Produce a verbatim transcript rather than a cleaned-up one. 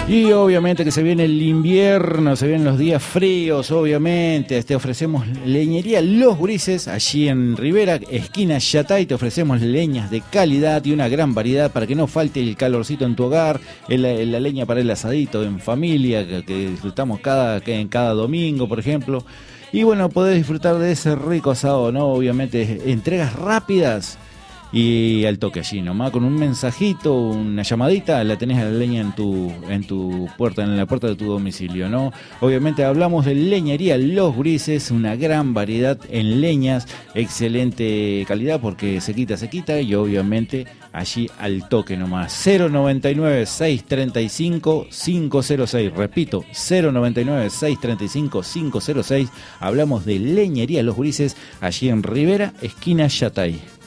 Y obviamente que se viene el invierno, se vienen los días fríos, obviamente. Te ofrecemos leñería Los Gurises, allí en Rivera, esquina Yatay. Te ofrecemos leñas de calidad y una gran variedad para que no falte el calorcito en tu hogar, el, la leña para el asadito en familia, que, que disfrutamos cada, que en cada domingo, por ejemplo. Y bueno, podés disfrutar de ese rico asado, ¿no? Obviamente, entregas rápidas y al toque allí nomás, con un mensajito, una llamadita, la tenés a la leña en tu en tu puerta, en la puerta de tu domicilio, ¿no? Obviamente hablamos de leñería Los Gurises, una gran variedad en leñas, excelente calidad porque se quita, se quita y obviamente allí al toque nomás. cero noventa y nueve, seiscientos treinta y cinco, quinientos seis, repito, cero noventa y nueve, seiscientos treinta y cinco, quinientos seis. Hablamos de leñería Los Gurises, allí en Rivera, esquina Yatay.